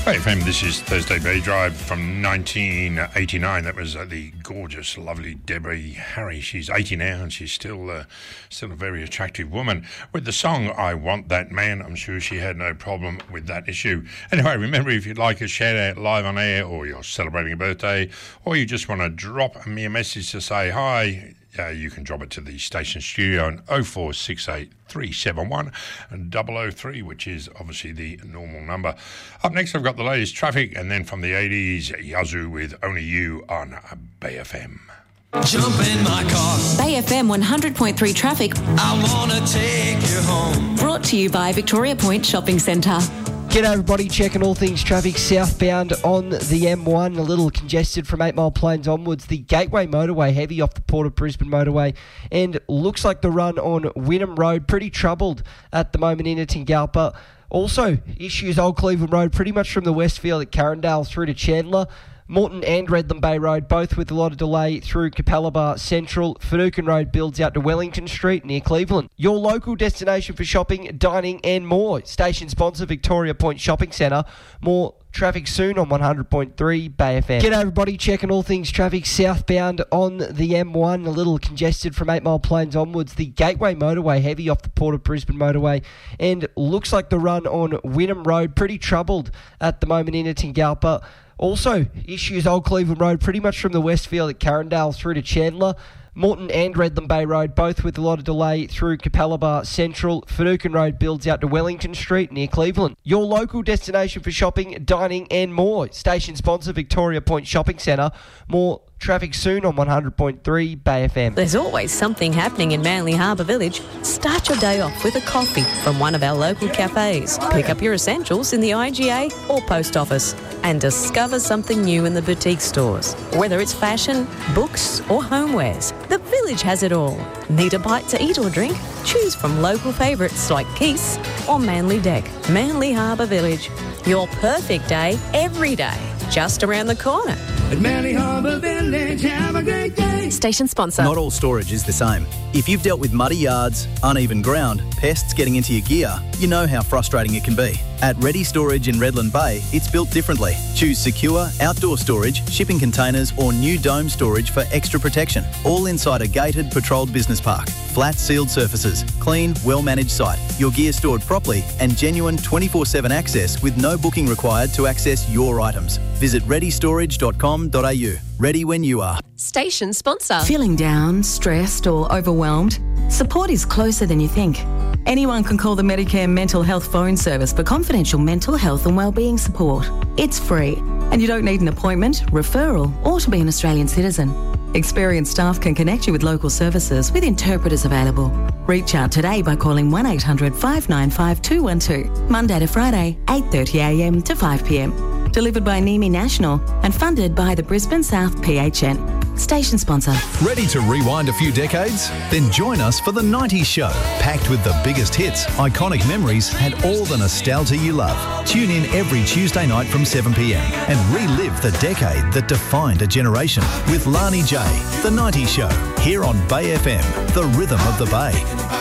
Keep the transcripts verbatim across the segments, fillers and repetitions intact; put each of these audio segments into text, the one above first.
Hey F M, this is Thursday Bay Drive from nineteen eighty-nine. That was uh, the gorgeous, lovely Debbie Harry. She's eighty now and she's still uh, still a very attractive woman. With the song I Want That Man, I'm sure she had no problem with that issue. Anyway, remember, if you'd like a shout out live on air, or you're celebrating a birthday, or you just want to drop me a message to say hi, Uh, you can drop it to the station studio on oh four six eight, three seven one double oh three, which is obviously the normal number. Up next, I've got the latest traffic, and then from the eighties, Yazoo with Only You on Bay F M. Jump in my car. Bay F M one hundred point three traffic. I want to take you home. Brought to you by Victoria Point Shopping Centre. G'day everybody, checking all things traffic southbound on the M one, a little congested from eight Mile Plains onwards. The Gateway Motorway heavy off the Port of Brisbane Motorway, and looks like the run on Wynnum Road pretty troubled at the moment in Tingalpa. Also issues Old Cleveland Road pretty much from the Westfield at Carindale through to Chandler. Morton and Redland Bay Road, both with a lot of delay through Capalaba Central. Finucane Road builds out to Wellington Street near Cleveland. Your local destination for shopping, dining and more. Station sponsor Victoria Point Shopping Centre. More traffic soon on one hundred point three Bay F M. G'day everybody, checking all things traffic southbound on the M one, a little congested from eight Mile Plains onwards. The Gateway Motorway heavy off the Port of Brisbane Motorway, and looks like the run on Wynnum Road pretty troubled at the moment in Tingalpa. Also issues Old Cleveland Road pretty much from the Westfield at Carindale through to Chandler. Morton and Redland Bay Road, both with a lot of delay through Capalaba Central. Finucane Road builds out to Wellington Street near Cleveland. Your local destination for shopping, dining and more. Station sponsor Victoria Point Shopping Centre. More traffic soon on one hundred point three Bay F M. There's always something happening in Manly Harbour Village. Start your day off with a coffee from one of our local cafes. Pick up your essentials in the I G A or post office, and discover something new in the boutique stores. Whether it's fashion, books or homewares, the village has it all. Need a bite to eat or drink? Choose from local favourites like Keith's or Manly Deck. Manly Harbour Village. Your perfect day every day. Just around the corner. At Manly Harbour Village, have a great day. Station sponsor. Not all storage is the same. If you've dealt with muddy yards, uneven ground, pests getting into your gear, you know how frustrating it can be. At Ready Storage in Redland Bay, it's built differently. Choose secure, outdoor storage, shipping containers or new dome storage for extra protection. All inside a gated, patrolled business park. Flat sealed surfaces, clean, well-managed site, your gear stored properly and genuine twenty-four seven access with no booking required to access your items. Visit ready storage dot com dot a u. Ready when you are. Station sponsor. Feeling down, stressed or overwhelmed? Support is closer than you think. Anyone can call the Medicare Mental Health Phone Service for confidential mental health and wellbeing support. It's free, and you don't need an appointment, referral, or to be an Australian citizen. Experienced staff can connect you with local services with interpreters available. Reach out today by calling one eight hundred five nine five two one two, Monday to Friday, eight thirty a m to five p m. Delivered by NEMI National and funded by the Brisbane South P H N. Station sponsor. Ready to rewind a few decades? Then join us for the nineties Show, packed with the biggest hits, iconic memories and all the nostalgia you love. Tune in every Tuesday night from seven p m and relive the decade that defined a generation with Lani J. The nineties Show, here on Bay F M, the rhythm of the Bay.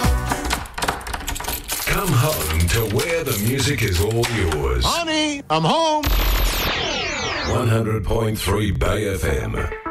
Come home to where the music is all yours. Honey, I'm home. one hundred point three Bay F M.